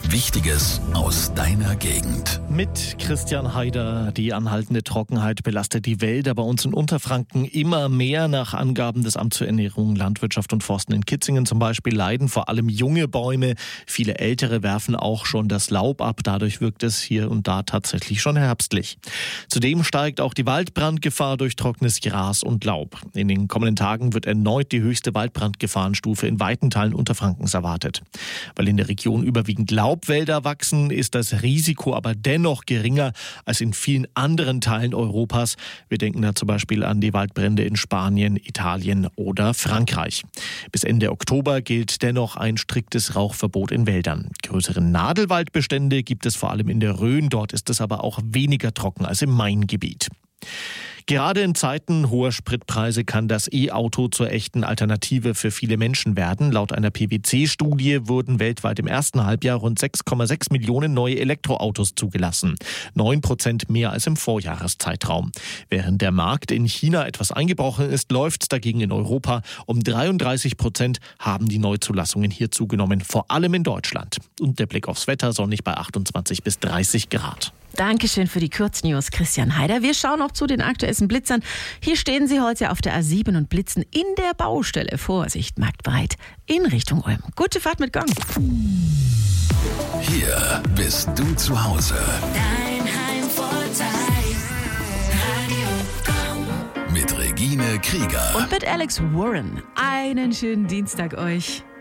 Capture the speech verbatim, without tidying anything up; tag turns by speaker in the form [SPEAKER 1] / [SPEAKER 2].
[SPEAKER 1] Wichtiges aus deiner Gegend.
[SPEAKER 2] Mit Christian Haider. Die anhaltende Trockenheit belastet die Wälder bei uns in Unterfranken immer mehr. Nach Angaben des Amts für Ernährung, Landwirtschaft und Forsten in Kitzingen zum Beispiel leiden vor allem junge Bäume. Viele ältere werfen auch schon das Laub ab. Dadurch wirkt es hier und da tatsächlich schon herbstlich. Zudem steigt auch die Waldbrandgefahr durch trockenes Gras und Laub. In den kommenden Tagen wird erneut die höchste Waldbrandgefahrenstufe in weiten Teilen Unterfrankens erwartet. Weil in der Region überwiegend Laubwälder wachsen, ist das Risiko aber dennoch geringer als in vielen anderen Teilen Europas. Wir denken da zum Beispiel an die Waldbrände in Spanien, Italien oder Frankreich. Bis Ende Oktober gilt dennoch ein striktes Rauchverbot in Wäldern. Größere Nadelwaldbestände gibt es vor allem in der Rhön. Dort ist es aber auch weniger trocken als im Maingebiet. Gerade in Zeiten hoher Spritpreise kann das E-Auto zur echten Alternative für viele Menschen werden. Laut einer P W C-Studie wurden weltweit im ersten Halbjahr rund sechs Komma sechs Millionen neue Elektroautos zugelassen. Neun Prozent mehr als im Vorjahreszeitraum. Während der Markt in China etwas eingebrochen ist, läuft es dagegen in Europa. Um dreiunddreißig Prozent haben die Neuzulassungen hier zugenommen, vor allem in Deutschland. Und der Blick aufs Wetter sonnig bei achtundzwanzig bis dreißig Grad.
[SPEAKER 3] Dankeschön für die Kurznews, Christian Haider. Wir schauen noch zu den aktuellen Blitzern. Hier stehen sie heute auf der A sieben und blitzen in der Baustelle. Vorsicht, marktbereit in Richtung Ulm. Gute Fahrt mit Gong.
[SPEAKER 1] Hier bist du zu Hause.
[SPEAKER 4] Dein Heimvorteil. Radio Gong.
[SPEAKER 1] Mit Regine Krieger.
[SPEAKER 3] Und mit Alex Warren. Einen schönen Dienstag euch.